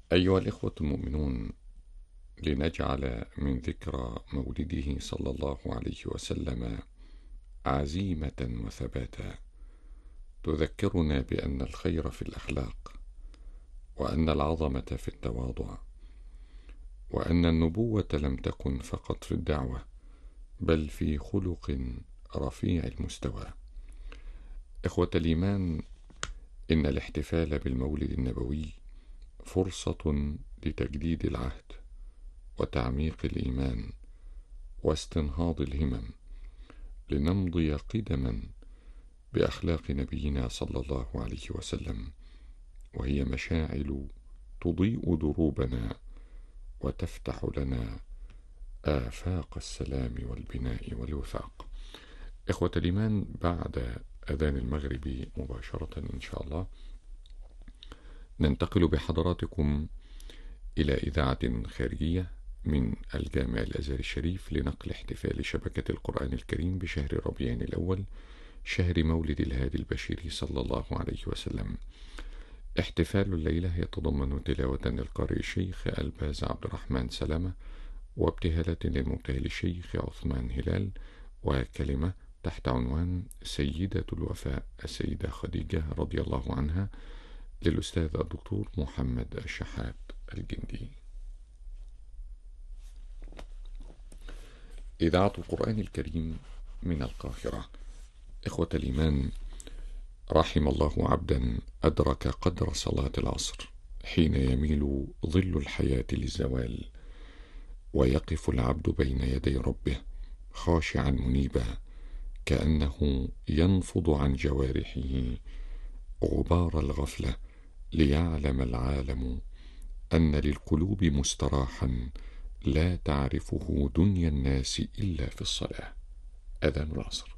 أيها الإخوة المؤمنون، لنجعل من ذكرى مولده صلى الله عليه وسلم عزيمة وثباتا تذكرنا بأن الخير في الأخلاق، وأن العظمة في التواضع، وأن النبوة لم تكن فقط في الدعوة بل في خلق رفيع المستوى. إخوة الإيمان، إن الاحتفال بالمولد النبوي فرصة لتجديد العهد وتعميق الإيمان واستنهاض الهمم، لنمضي قدما بأخلاق نبينا صلى الله عليه وسلم، وهي مشاعل تضيء دروبنا وتفتح لنا آفاق السلام والبناء والوفاق. إخوة الإيمان، بعد أذان المغرب مباشرة إن شاء الله ننتقل بحضراتكم إلى إذاعة خارجية من الجامع الأزهر الشريف لنقل احتفال شبكة القرآن الكريم بشهر ربيع الأول، شهر مولد الهادي البشير صلى الله عليه وسلم. احتفال الليلة يتضمن تلاوة للقارئ الشيخ الباز عبد الرحمن سلامة، وابتهالات للمبتهل الشيخ عثمان هلال، وكلمة تحت عنوان سيدة الوفاء السيدة خديجة رضي الله عنها للأستاذ الدكتور محمد الشحات الجندي. إذاعة القرآن الكريم من القاهرة. إخوة الإيمان، رحم الله عبدا أدرك قدر صلاة العصر حين يميل ظل الحياة للزوال، ويقف العبد بين يدي ربه خاشعا منيبا، كأنه ينفض عن جوارحه غبار الغفلة، ليعلم العالم أن للقلوب مستراحا لا تعرفه دنيا الناس إلا في الصلاة. أذان العصر.